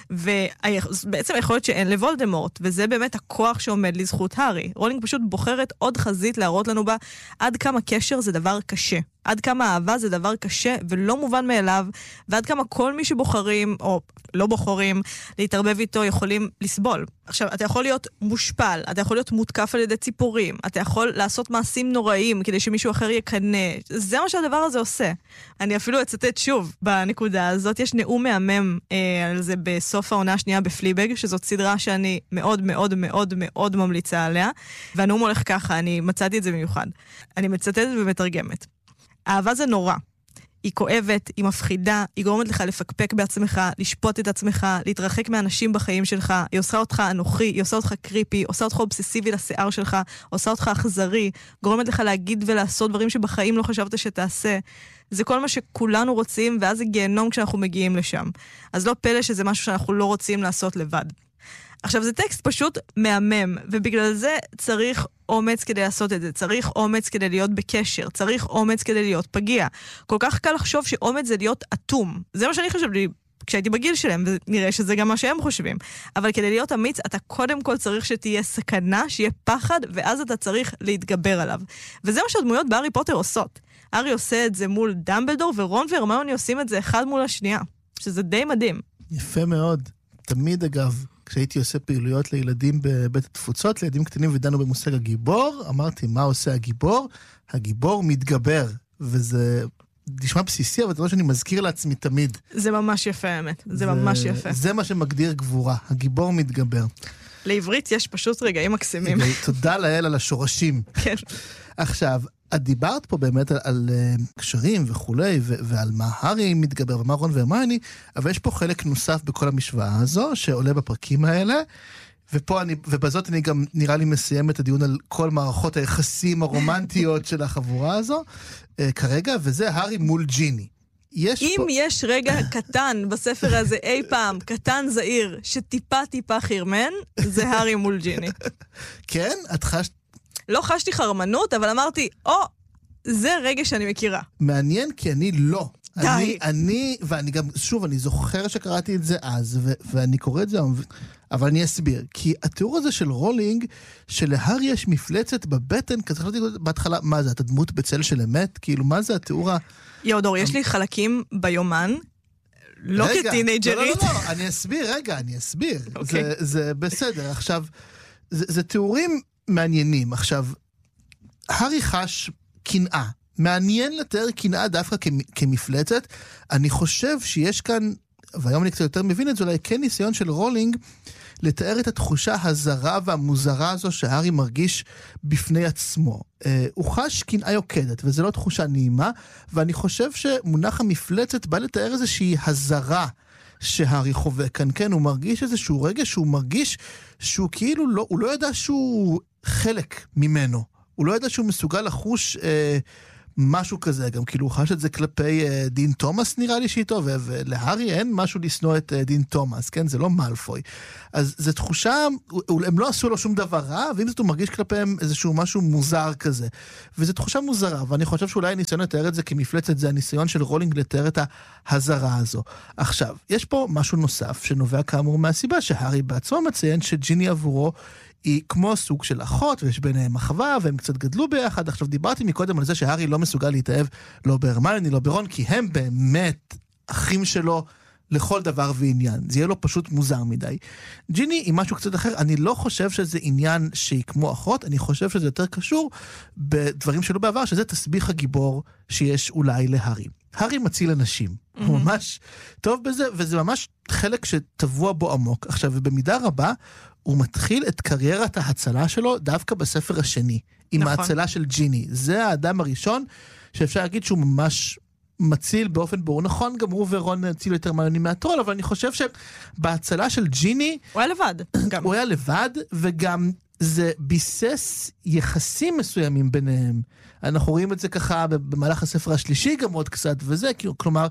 ובעצם היכולת שאין לוולדמורט, וזה באמת הכוח שעומד לזכות הארי. רולינג פשוט בוחרת עוד חזית להראות לנו בה עד כמה קשר זה דבר קשה. עד כמה אהבה זה דבר קשה ולא מובן מאליו, ועד כמה כל מי שבוחרים, או לא בוחרים, להתערבב איתו יכולים לסבול. עכשיו, אתה יכול להיות מושפל, אתה יכול להיות מותקף על ידי ציפורים, אתה יכול לעשות מעשים נוראים כדי שמישהו אחר יקנה. זה מה שהדבר הזה עושה. אני אפילו אצטט שוב בנקודה הזאת. יש נאום מהמם אה, על זה בסוף העונה השנייה בפליבג, שזאת סדרה שאני מאוד מאוד מאוד מאוד ממליצה עליה, והנאום הולך ככה, אני מצאתי את זה במיוחד. אני מצטטת ומתרגמת. אהבה זה נורא. היא כואבת, היא מפחידה, היא גורמת לך לפקפק בעצמך, לשפוט את עצמך, להתרחק מאנשים בחיים שלך, היא עושה אותך אנוכי, היא עושה אותך קריפי, עושה אותך אובססיבי לשיער שלך, עושה אותך אכזרי, גורמת לך להגיד ולעשות דברים שבחיים לא חשבת שתעשה. זה כל מה שכולנו רוצים, ואז זה גיהנום כשאנחנו מגיעים לשם. אז לא פלא שזה משהו שאנחנו לא רוצים לעשות לבד. עכשיו, זה טקסט פשוט מהמם, ובגלל זה צריך אומץ כדי לעשות את זה, צריך אומץ כדי להיות בקשר, צריך אומץ כדי להיות פגיע. כל כך קל לחשוב שאומץ זה להיות אטום. זה מה שאני חושבת כשהייתי בגיל שלהם, ונראה שזה גם מה שהם חושבים. אבל כדי להיות אמיץ, אתה קודם כל צריך שתהיה סכנה, שיהיה פחד, ואז אתה צריך להתגבר עליו. וזה מה שהדמויות בהארי פוטר עושות. הארי עושה את זה מול דמבלדור, ורון והרמיוני עושים את זה אחד מול השנייה. שזה די מדהים. יפה מאוד. תמיד אגב, כשהייתי עושה פעילויות לילדים בבית התפוצות, לילדים קטנים ודנו במושג הגיבור, אמרתי, מה עושה הגיבור? הגיבור מתגבר, וזה נשמע בסיסי, אבל זה לא שאני מזכיר לעצמי תמיד. זה ממש יפה, האמת. זה, זה ממש יפה. זה מה שמגדיר גבורה, הגיבור מתגבר. לעברית יש פשוט רגעים מקסימים. תודה לאל על השורשים. כן. עכשיו, את דיברת פה באמת על, על uh, קשרים וכולי, ו- ועל מה הארי מתגבר ומה רון והרמיוני, אבל יש פה חלק נוסף בכל המשוואה הזו, שעולה בפרקים האלה, ופה אני, ובזאת אני גם נראה לי מסיים את הדיון על כל מערכות היחסים הרומנטיות של החבורה הזו, uh, כרגע, וזה הארי מול ג'יני. יש אם פה... יש רגע קטן בספר הזה אי פעם, קטן זעיר, שטיפה טיפה חירמן, זה הארי מול ג'יני. כן? את חשת... לא חשתי חרמנות, אבל אמרתי, או, זה רגע שאני מכירה. מעניין, כי אני לא. די. אני, אני, ואני גם, שוב, אני זוכר שקראתי את זה אז, ו- ואני קורא את זה, אבל אני אסביר, כי התיאור הזה של רולינג, שלהרי יש מפלצת בבטן, כזה חשבתי בהתחלה, מה זה, את הדמות בצל של אמת? כאילו, מה זה התיאור ה... יאודור, יש לי חלקים ביומן, לא כטינג'רית. לא, לא, לא, אני אסביר, רגע, אני אסביר. זה בסדר. עכשיו, זה תיאורים מעניינים. עכשיו, הרי חש קנאה. מעניין לתאר קנאה דווקא כמפלצת. אני חושב שיש כאן, והיום אני קצת יותר מבין את זה, אולי כן ניסיון של רולינג, לתאר את התחושה הזרה והמוזרה הזו שהרי מרגיש בפני עצמו. הוא חש קנאה יוקדת, וזו לא תחושה נעימה, ואני חושב שמונח המפלצת בא לתאר איזושהי הזרה שהרי חווה כאן. כן, הוא מרגיש איזשהו רגע שהוא מרגיש שהוא כאילו לא, הוא לא ידע שהוא חלק ממנו. הוא לא ידע שהוא מסוגל לחוש אה, משהו כזה, גם כאילו הוא חש את זה כלפי אה, דין תומאס נראה לי שאיתו, ולהרי אין משהו לסנוע את אה, דין תומאס, כן? זה לא מאלפוי. אז זו תחושה, הם לא עשו לו שום דבר רע, ואם זאת הוא מרגיש כלפיהם איזשהו משהו מוזר כזה. וזו תחושה מוזרה, ואני חושב שאולי הניסיון לתאר את זה כמפלצת, זה הניסיון של רולינג לתאר את ההזרה הזו. עכשיו, יש פה משהו נוסף שנובע כאמור מהסיבה, שהרי בעצמו מציין שג'יני עבורו היא כמו סוג של אחות, ויש ביניהם אחווה, והם קצת גדלו ביחד. עכשיו דיברתי מקודם על זה שהרי לא מסוגל להתאהב לא בהרמיוני, לא ברון, כי הם באמת אחים שלו לכל דבר ועניין. זה יהיה לו פשוט מוזר מדי. ג'יני היא משהו קצת אחר, אני לא חושב שזה עניין שהיא כמו אחות, אני חושב שזה יותר קשור בדברים שלו בעבר, שזה תסביך הגיבור שיש אולי להרי. הרי מציל אנשים. Mm-hmm. הוא ממש טוב בזה, וזה ממש חלק שטבוע בו עמוק. עכשיו, ובמידה רבה, הוא מתחיל את קריירת ההצלה שלו דווקא בספר השני, עם נכון. ההצלה של ג'יני. זה האדם הראשון שאפשר להגיד שהוא ממש מציל באופן ברור. נכון, גם הוא ורון הצילו יותר מעניינים מהטרול, אבל אני חושב שבהצלה של ג'יני... הוא היה לבד. גם. הוא היה לבד, וגם זה ביסס יחסים מסוימים ביניהם. אנחנו רואים את זה ככה במהלך הספר השלישי גם עוד קצת, וזה, כלומר,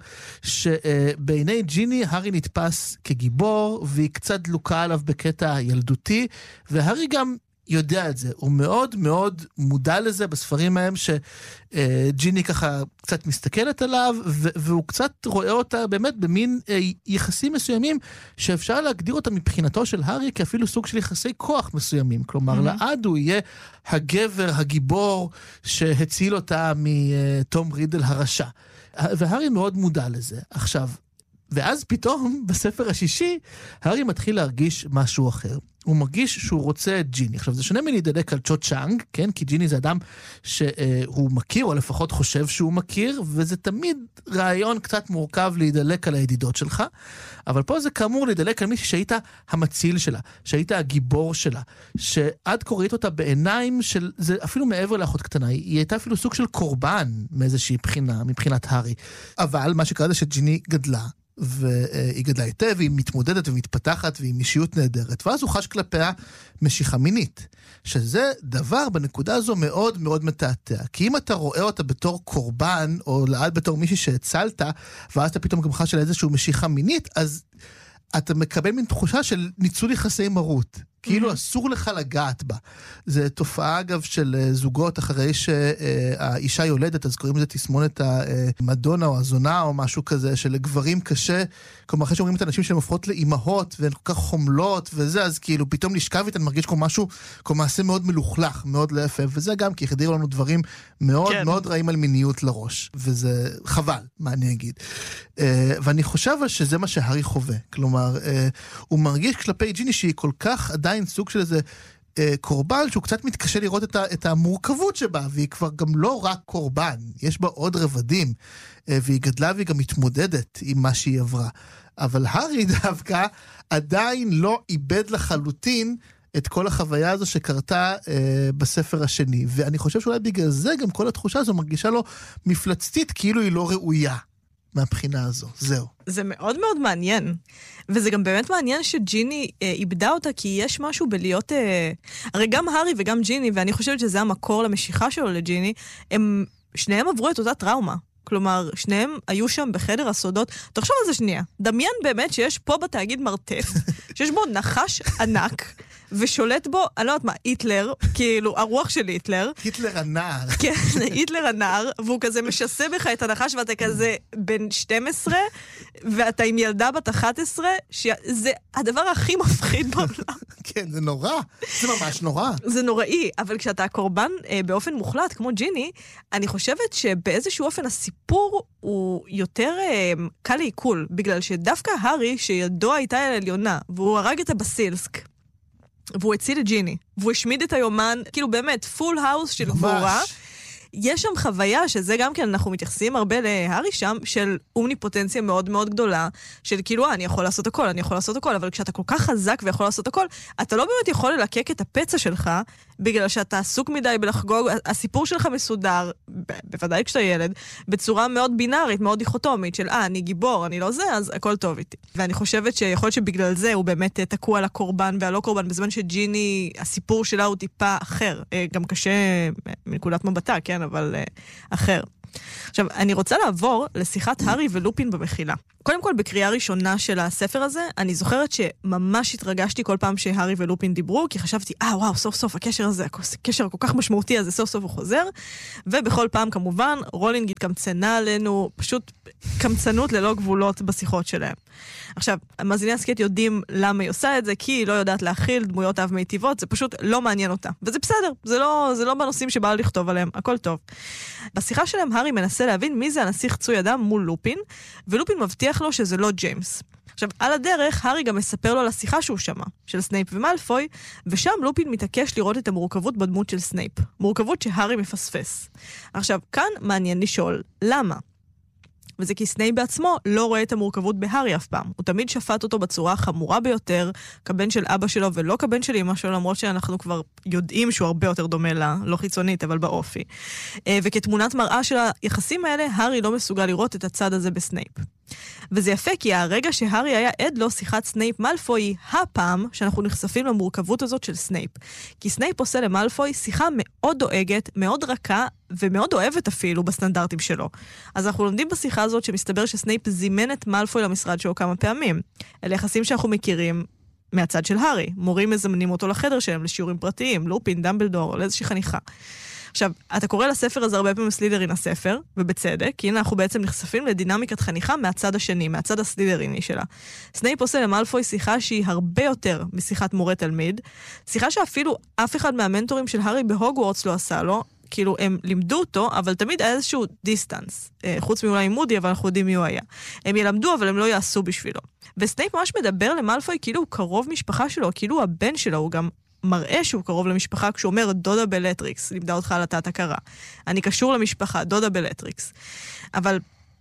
שבעיני ג'יני, הרי נתפס כגיבור, והיא קצת דלוקה עליו בקטע ילדותי, והרי גם יודע את זה. הוא מאוד מאוד מודע לזה בספרים מהם, שג'יני ככה קצת מסתכלת עליו, והוא קצת רואה אותה באמת במין יחסים מסוימים, שאפשר להגדיר אותה מבחינתו של הרי, כאפילו סוג של יחסי כוח מסוימים. כלומר, mm-hmm. לעד הוא יהיה הגבר, הגיבור, שהציל אותה מתום רידל הרשע. והרי מאוד מודע לזה. עכשיו, ואז פתאום, בספר השישי, הרי מתחיל להרגיש משהו אחר. הוא מרגיש שהוא רוצה את ג'יני. עכשיו, זה שונה מלהידלק על צ'ו צ'אנג, כן? כי ג'יני זה אדם שהוא מכיר, או לפחות חושב שהוא מכיר, וזה תמיד רעיון קצת מורכב להידלק על הידידות שלך, אבל פה זה כאמור להידלק על מישהי שהיית המציל שלה, שהיית הגיבור שלה, שעד קוראת אותה בעיניים של, זה אפילו מעבר לאחות קטנה, היא הייתה אפילו סוג של קורבן מאיזושהי בחינה, מבחינת הרי. אבל מה שקרה זה שג'יני גדלה, והיא גדלה היטב, והיא מתמודדת ומתפתחת, והיא אישיות נהדרת. ואז הוא חש כלפיה משיכה מינית, שזה דבר בנקודה הזו מאוד מאוד מתעתע. כי אם אתה רואה אותה בתור קורבן, או לעד בתור מישהי שהצלת, ואז אתה פתאום גם חש על איזשהו משיכה מינית, אז אתה מקבל מין תחושה של ניצול יחסי מרות. כאילו אסור לך לגעת בה. זה תופעה אגב של זוגות אחרי שהאישה יולדת, אז קוראים לזה תסמונת המדונה או הזונה או משהו כזה, שלגברים קשה, כלומר אחרי שאומרים את האנשים שהן הופכות לאימהות, והן כל כך חומלות וזה, אז כאילו פתאום לשכב איתן מרגיש כמו משהו, כמו מעשה מאוד מלוכלך, מאוד לא יפה, וזה גם כי יחדיר לנו דברים מאוד כן. מאוד רעים על מיניות לראש, וזה חבל, מה אני אגיד. ואני חושב שזה מה שהרי חווה, כלומר, הוא מרגיש כלפי ג'יני שהיא כל כך עדיין סוג של איזה אה, קורבן, שהוא קצת מתקשה לראות את, ה, את המורכבות שבה, והיא כבר גם לא רק קורבן, יש בה עוד רבדים, אה, והיא גדלה והיא גם מתמודדת עם מה שהיא עברה. אבל הרי דווקא עדיין לא איבד לחלוטין את כל החוויה הזו שקרתה אה, בספר השני, ואני חושב שאולי בגלל זה גם כל התחושה הזו מרגישה לו מפלצתית, כאילו היא לא ראויה. מהבחינה הזו, זהו. זה מאוד מאוד מעניין, וזה גם באמת מעניין שג'יני אה, איבדה אותה, כי יש משהו בלהיות, אה, הרי גם הרי וגם ג'יני, ואני חושבת שזה המקור למשיכה שלו לג'יני, הם, שניהם עברו את אותה טראומה. כלומר, שניהם היו שם בחדר הסודות. תחשוב על זה שנייה. דמיין באמת שיש פה בתאגיד מרתף, שיש בו נחש ענק, ושולט בו, אני לא יודעת מה, היטלר, כאילו, הרוח של היטלר. היטלר הנער. כן, היטלר הנער, והוא כזה משסה בך את הנחש, ואתה כזה בן שתים עשרה, ואתה עם ילדה בת אחת עשרה, שזה הדבר הכי מפחיד בעולם. כן, זה נורא. זה ממש נורא. זה נוראי, אבל כשאתה קורבן אה, באופן מוחלט, כמו ג'יני, אני חושבת שבאיזשהו אופן הסיפור הוא יותר אה, קל לעיכול, בגלל שדווקא הארי, שידו הייתה על העליונה, והוא הרג את הבסילסק, והוא הציל את ג'יני, והוא השמיד את היומן, כאילו באמת, פול האוס של גבורה. יש שם חוויה, שזה גם כן, אנחנו מתייחסים הרבה להארי שם, של אומניפוטנציה מאוד מאוד גדולה, של כאילו, אני יכול לעשות הכל, אני יכול לעשות הכל, אבל כשאתה כל כך חזק ויכול לעשות הכל, אתה לא באמת יכול ללקק את הפצע שלך, בגלל שאתה עסוק מדי בלחגוג, הסיפור שלך מסודר, בוודאי כשאתה ילד, בצורה מאוד בינארית, מאוד דיכוטומית, של אה, אני גיבור, אני לא זה, אז הכל טוב איתי. ואני חושבת שיכול להיות שבגלל זה הוא באמת תקוע על הקורבן והלא קורבן, בזמן שג'יני, הסיפור שלה הוא טיפה אחר, גם קשה מנקודת מבטה, כן, אבל אחר. עכשיו, אני רוצה לעבור לשיחת הארי ולופין במחילה. קודם כל, בקריאה ראשונה של הספר הזה, אני זוכרת שממש התרגשתי כל פעם שהארי ולופין דיברו, כי חשבתי, אה, וואו, סוף סוף הקשר הזה, הקשר כל כך משמעותי הזה, סוף סוף הוא חוזר, ובכל פעם, כמובן, רולינג התקמצנה עלינו, פשוט קמצנות ללא גבולות בשיחות שלהם. עכשיו, המאזיני הסקט יודעים למה היא עושה את זה, כי היא לא יודעת להכיל דמויות אב מיטיבות, זה פשוט לא מעניין אותה. וזה בסדר, זה לא, זה לא בנושאים שבא לה לכתוב עליהם, הכל טוב. בשיחה שלהם, הארי מנסה להבין מי זה הנסיך צוי אדם מול לופין, ולופין מבטיח לו שזה לא ג'יימס. עכשיו, על הדרך, הארי גם מספר לו על השיחה שהוא שמע, של סנייפ ומלפוי, ושם לופין מתעקש לראות את המורכבות בדמות של סנייפ. מורכבות שהארי מפספס. עכשיו, כאן מעניין לשאול, למה? וזה כי סנייפ בעצמו לא רואה את המורכבות בהארי אף פעם. הוא תמיד שפט אותו בצורה החמורה ביותר, כבן של אבא שלו ולא כבן של אמא שלו, למרות שאנחנו כבר יודעים שהוא הרבה יותר דומה לה, לא חיצונית, אבל באופי. וכתמונת מראה של היחסים האלה, הארי לא מסוגל לראות את הצד הזה בסנייפ. וזה יפה כי הרגע שהארי היה עד לו שיחת סנייפ מלפוי היא הפעם שאנחנו נחשפים למורכבות הזאת של סנייפ. כי סנייפ עושה למלפוי שיחה מאוד דואגת, מאוד רכה ומאוד אוהבת אפילו בסטנדרטים שלו. אז אנחנו לומדים בשיחה הזאת שמסתבר שסנייפ זימן את מלפוי למשרד שלו כמה פעמים. אלה יחסים שאנחנו מכירים מהצד של הארי. מורים מזמנים אותו לחדר שלהם לשיעורים פרטיים, לופין, דמבלדור או לאיזושהי חניכה. עכשיו, אתה קורא לספר הזה הרבה פעמים סלידרין הספר, ובצדק, כי הנה אנחנו בעצם נחשפים לדינמיקת חניכה מהצד השני, מהצד הסלידריני שלה. סנייפ עושה למלפוי שיחה שהיא הרבה יותר משיחת מורה תלמיד, שיחה שאפילו אף אחד מהמנטורים של הארי בהוגוורטס לא עשה לו, כאילו הם לימדו אותו, אבל תמיד היה איזשהו דיסטנס, חוץ מאולי מודי, אבל אנחנו יודעים מי הוא היה. הם ילמדו, אבל הם לא יעשו בשבילו. וסנייפ ממש מדבר למלפוי כאילו הוא קרוב משפחה שלו, כאילו הבן שלו, הוא גם מראה שהוא קרוב למשפחה כשהוא אומר דודה בלטריקס, לימדה אותך על התת הכרה. אני קשור למשפחה, דודה בלטריקס. אבל,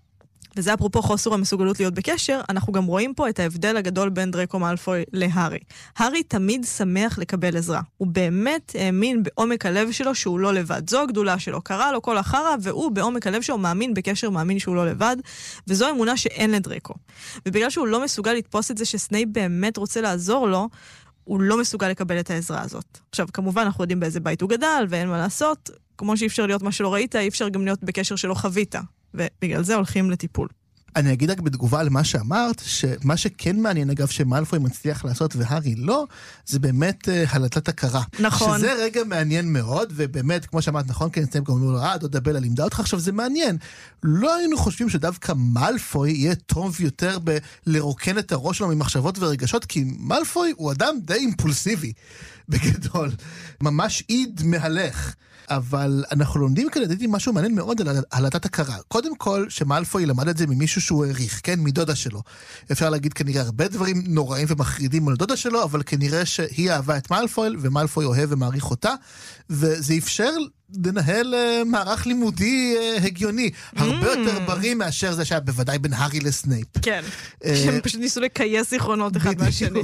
וזה אפרופו חוסר המסוגלות להיות בקשר, אנחנו גם רואים פה את ההבדל הגדול בין דרקו מאלפוי להארי. הארי תמיד שמח לקבל עזרה. הוא באמת האמין בעומק הלב שלו שהוא לא לבד. זו הגדולה שלו, קרא לו כל החרה, והוא בעומק הלב שלו מאמין בקשר, מאמין שהוא לא לבד, וזו אמונה שאין לדרקו. ובגלל שהוא לא מסוגל לתפוס את זה שסנייפ באמת רוצה לעזור לו, הוא לא מסוגל לקבל את העזרה הזאת. עכשיו, כמובן, אנחנו יודעים באיזה בית הוא גדל, ואין מה לעשות. כמו שאי אפשר להיות מה שלא ראית, אי אפשר גם להיות בקשר שלא חווית. ובגלל זה הולכים לטיפול. אני אגיד רק בתגובה למה שאמרת, שמה שכן מעניין, אגב, שמאלפוי מצליח לעשות והארי לא, זה באמת uh, הלטת הכרה. נכון. שזה רגע מעניין מאוד, ובאמת, כמו שאמרת, נכון, כן, אתם גם אומרים לו, אה, דודה בלה לימדה אותך, עכשיו זה מעניין. לא היינו חושבים שדווקא מאלפוי יהיה טוב יותר בלרוקן את הראש שלו ממחשבות ורגשות, כי מאלפוי הוא אדם די אימפולסיבי, בגדול. ממש עיד מהלך. אבל אנחנו לומדים כאן לדעתי משהו מעניין מאוד על הלטת הכרה. קודם כל, שמאלפוי למד את זה ממישהו שהוא העריך, כן, מדודה שלו. אפשר להגיד כנראה הרבה דברים נוראים ומחרידים על דודה שלו, אבל כנראה שהיא אהבה את מאלפוי, ומאלפוי אוהב ומעריך אותה, וזה אפשר לנהל uh, מערך לימודי uh, הגיוני, הרבה mm. יותר בריא מאשר זה שהיה בוודאי בין הארי לסנייפ. כן, uh, שהם פשוט ניסו לקייס זיכרונות אחד מהשני.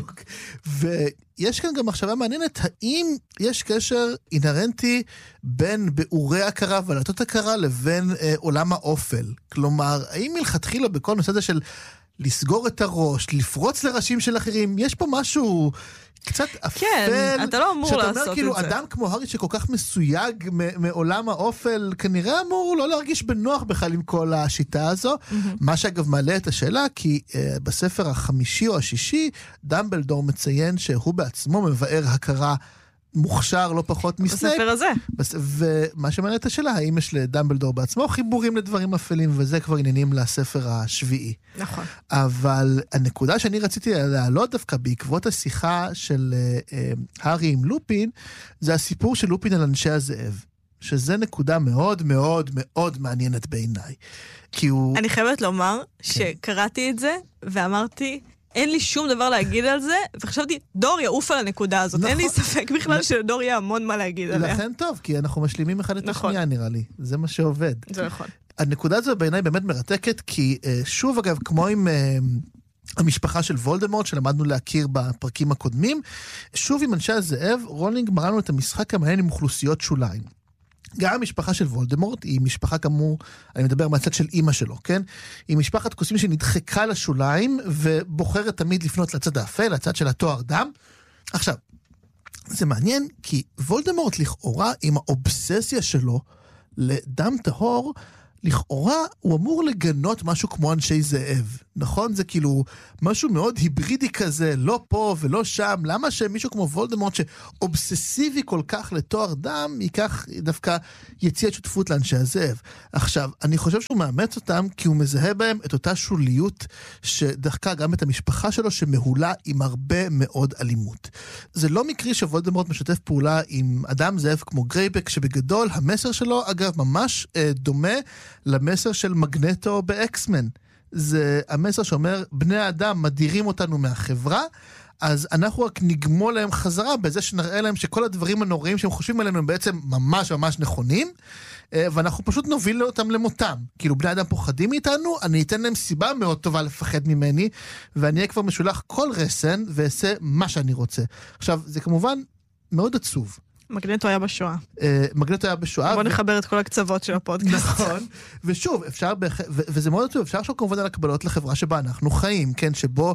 ויש כאן גם מחשבה מעניינת, האם יש קשר אינהרנטי בין ביאורי הכרה ולטות הכרה לבין uh, עולם האופל? כלומר, האם מלכתחילה בכל נושא הזה של לסגור את הראש, לפרוץ לראשים של אחרים, יש פה משהו קצת אפל. כן, אתה לא אמור לעשות את זה. שאתה אומר כאילו, אדם כמו הארי שכל כך מסויג מעולם האופל, כנראה אמור לא להרגיש בנוח בכלל עם כל השיטה הזו. מה שאגב מעלה את השאלה, כי בספר החמישי או השישי, דמבלדור מציין שהוא בעצמו מבאר הכרה מוכשר לא פחות מסנייפ. בספר הזה. ומה שמעלה את השאלה, האם יש לדמבלדור בעצמו חיבורים לדברים אפלים, וזה כבר עניינים לספר השביעי. נכון. אבל הנקודה שאני רציתי להעלות דווקא בעקבות השיחה של הארי עם לופין, זה הסיפור של לופין על אנשי הזאב. שזה נקודה מאוד מאוד מאוד מעניינת בעיניי. כי הוא... אני חייבת לומר שקראתי את זה, ואמרתי... אין לי שום דבר להגיד על זה, וחשבתי, דור יעוף על הנקודה הזאת. אין לי ספק בכלל שלדור יהיה המון מה להגיד עליה. לכן טוב, כי אנחנו משלימים אחד את השנייה, נראה לי. זה מה שעובד. זה נכון. הנקודה הזו בעיניי באמת מרתקת, כי שוב אגב, כמו עם המשפחה של וולדמורט, שלמדנו להכיר בפרקים הקודמים, שוב עם אנשי הזאב, רולינג מראה לנו את המשחק המעניין עם אוכלוסיות שוליים. גם המשפחה של וולדמורט היא משפחה כאמור, אני מדבר מהצד של אמא שלו, כן? היא משפחת קוסמים שנדחקה לשוליים, ובוחרת תמיד לפנות לצד האפל, לצד של התואר דם. עכשיו, זה מעניין, כי וולדמורט לכאורה, עם האובססיה שלו לדם טהור, לכאורה הוא אמור לגנות משהו כמו אנשי זאב, נכון? זה כאילו משהו מאוד היברידי כזה, לא פה ולא שם. למה שמישהו כמו וולדמורט שאובססיבי כל כך לתואר דם, ייקח דווקא יציאת שותפות לאנשי הזאב? עכשיו, אני חושב שהוא מאמץ אותם כי הוא מזהה בהם את אותה שוליות שדחקה גם את המשפחה שלו שמהולה עם הרבה מאוד אלימות. זה לא מקרי שוולדמורט משתף פעולה עם אדם זאב כמו גרייבק, שבגדול המסר שלו אגב ממש אה, דומה למסר של מגנטו באקסמן. זה המסר שאומר, בני האדם מדירים אותנו מהחברה, אז אנחנו רק נגמול להם חזרה בזה שנראה להם שכל הדברים הנוראים שהם חושבים עלינו הם בעצם ממש ממש נכונים, ואנחנו פשוט נוביל אותם למותם. כאילו בני האדם פוחדים מאיתנו, אני אתן להם סיבה מאוד טובה לפחד ממני, ואני אהיה כבר משולח כל רסן ועשה מה שאני רוצה. עכשיו, זה כמובן מאוד עצוב. מגנטו היה בשואה. מגנטו היה בשואה. בוא נחבר את כל הקצוות של הפודקאסט. נכון. ושוב, אפשר, וזה מאוד טוב, אפשר עכשיו כמובן על הקבלות לחברה שבה אנחנו חיים, כן, שבו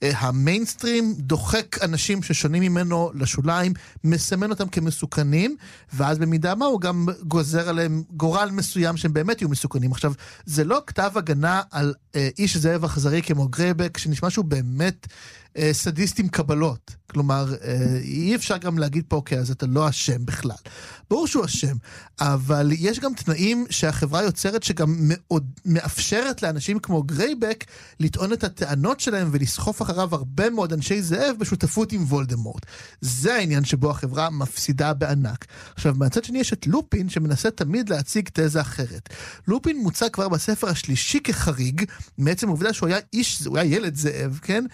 המיינסטרים דוחק אנשים ששונים ממנו לשוליים, מסמן אותם כמסוכנים, ואז במידה מה הוא גם גוזר עליהם גורל מסוים שהם באמת יהיו מסוכנים. עכשיו, זה לא כתב הגנה על איש זאב אכזרי כמו גרייבק, שנשמע שהוא באמת סדיסט עם קבלות. כלומר, אי אפשר גם להגיד פה, אוקיי, אז אתה לא אשם בכלל. ברור שהוא אשם, אבל יש גם תנאים שהחברה יוצרת שגם מאוד מאפשרת לאנשים כמו גרייבק לטעון את הטענות שלהם ולסחוף אחריו הרבה מאוד אנשי זאב בשותפות עם וולדמורט. זה העניין שבו החברה מפסידה בענק. עכשיו, מהצד שני יש את לופין שמנסה תמיד להציג תזה אחרת. לופין מוצג כבר בספר השלישי כחריג, מעצם העובדה שהוא היה איש, הוא היה ילד זאב, כן?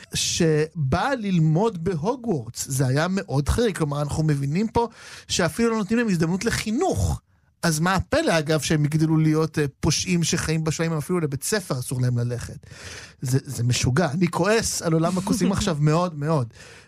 שבא ללמוד בהוגוורטס. זה היה מאוד חריג, כלומר, אנחנו מבינים פה שאפילו לא נותנים להם הזדמנות לחינוך. אז מה הפלא, אגב, שהם יגדלו להיות פושעים שחיים בשוליים, אפילו לבית ספר אסור להם ללכת. זה, זה משוגע. אני כועס על עולם הקוסמים עכשיו מאוד מאוד.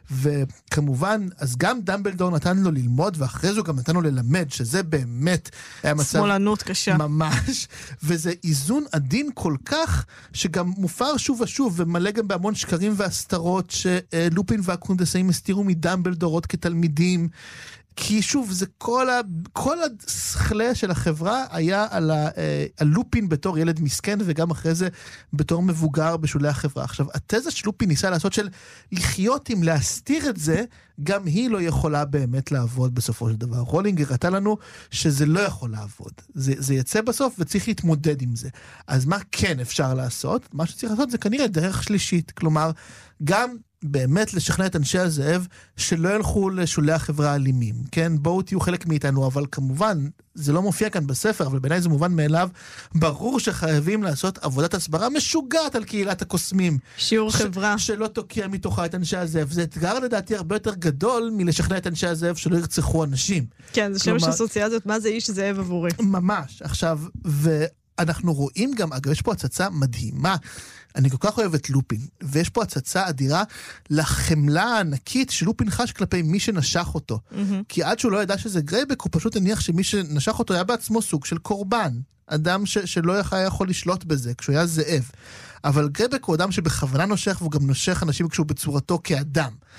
וכמובן, אז גם דמבלדור נתן לו ללמוד, ואחרי זה גם נתן לו ללמד, שזה באמת היה מצב... שמאלנות קשה. ממש. וזה איזון עדין כל כך, שגם מופר שוב ושוב, ומלא גם בהמון שקרים והסתרות, שלופין והקונדסאים הסתירו מדמבלדור עוד כתלמידים, כי שוב, זה כל, ה, כל השכלה של החברה היה על ה, על לופין בתור ילד מסכן, וגם אחרי זה בתור מבוגר בשולי החברה. עכשיו, התזה שלופין ניסה לעשות של לחיות עם להסתיר את זה, גם היא לא יכולה באמת לעבוד בסופו של דבר. רולינג הראתה לנו שזה לא יכול לעבוד. זה, זה יצא בסוף וצריך להתמודד עם זה. אז מה כן אפשר לעשות? מה שצריך לעשות זה כנראה דרך שלישית. כלומר, גם באמת לשכנע את אנשי הזאב שלא ילכו לשולי החברה האלימים, כן? בואו תהיו חלק מאיתנו, אבל כמובן, זה לא מופיע כאן בספר, אבל בעיניי זה מובן מאליו, ברור שחייבים לעשות עבודת הסברה משוגעת על קהילת הקוסמים. שיעור ש- חברה. שלא תוקיע מתוכה את אנשי הזאב. זה אתגר לדעתי הרבה יותר גדול מלשכנע את אנשי הזאב שלא ירצחו אנשים. כן, זה שם של אסוציאציות, מה זה איש זאב עבורי? ממש. עכשיו, ואנחנו רואים גם, אגב, יש פה הצצה מדהימה, אני כל כך אוהב את לופין, ויש פה הצצה אדירה לחמלה הענקית שלופין חש כלפי מי שנשך אותו. Mm-hmm. כי עד שהוא לא ידע שזה גרייבק, הוא פשוט הניח שמי שנשך אותו היה בעצמו סוג של קורבן. אדם ש- שלא היה יכול לשלוט בזה, כשהוא היה זאב. אבל גרייבק הוא אדם שבכוונה נושך, והוא גם נושך אנשים כשהוא בצורתו כאדם.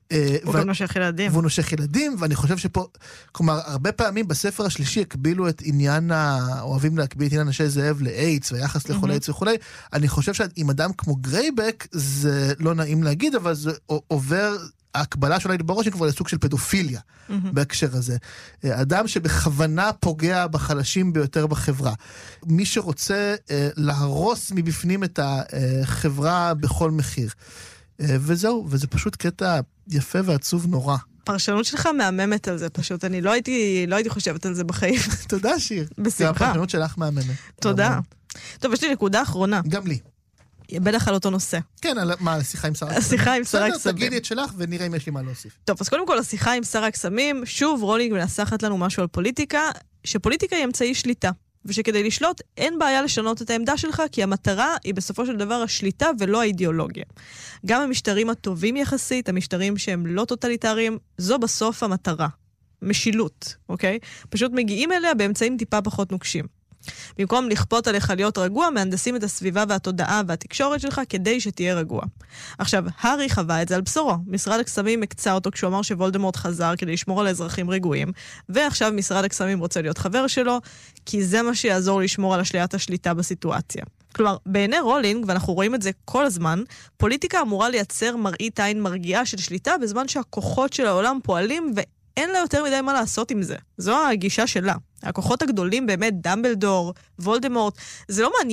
הוא גם נושך ילדים. והוא נושך ילדים, ואני חושב שפה, כלומר, הרבה פעמים בספר השלישי הקבילו את עניין, אוהבים להקביל את עניין אנשי זאב לאיידס, ויחס לחולי איידס וכו'. אני חושב שעם אדם כמו גרייבק, זה לא נעים להגיד, אבל זה עובר, ההקבלה שלה בראש היא כבר לסוג של פדופיליה, בהקשר הזה. אדם שבכוונה פוגע בחלשים ביותר בחברה. מי שרוצה להרוס מבפנים את החברה בכל מחיר. וזהו, וזה פשוט קטע יפה ועצוב נורא. הפרשנות שלך מהממת על זה, פשוט. אני לא הייתי, לא הייתי חושבת על זה בחיים. תודה, שיר. בשמחה. הפרשנות שלך מהממת. תודה. טוב, יש לי נקודה אחרונה. גם לי. בטח על אותו נושא. כן, על מה, השיחה עם שר הקסמים? השיחה עם שר הקסמים. תגידי את שלך ונראה אם יש לי מה להוסיף. טוב, אז קודם כל, השיחה עם שר הקסמים, שוב רולינג מנסחת לנו משהו על פוליטיקה, שפוליטיקה היא אמצעי שליטה. ושכדי לשלוט אין בעיה לשנות את העמדה שלך, כי המטרה היא בסופו של דבר השליטה ולא האידיאולוגיה. גם המשטרים הטובים יחסית, המשטרים שהם לא טוטליטריים, זו בסוף המטרה. משילות, אוקיי? פשוט מגיעים אליה באמצעים טיפה פחות נוקשים. במקום לכפות עליך להיות רגוע, מהנדסים את הסביבה והתודעה והתקשורת שלך כדי שתהיה רגוע. עכשיו, הארי חווה את זה על בשורו. משרד הקסמים הקצה אותו כשהוא אמר שוולדמורט חזר כדי לשמור על האזרחים רגועים, ועכשיו משרד הקסמים רוצה להיות חבר שלו, כי זה מה שיעזור לשמור על השליית השליטה בסיטואציה. כלומר, בעיני רולינג, ואנחנו רואים את זה כל הזמן, פוליטיקה אמורה לייצר מראית עין מרגיעה של שליטה, בזמן שהכוחות של העולם פועלים ואין לה יותר מדי מה לעשות עם זה. זו הגישה שלה. הכוחות הגדולים באמת, דמבלדור, וולדמורט, זה לא מעניין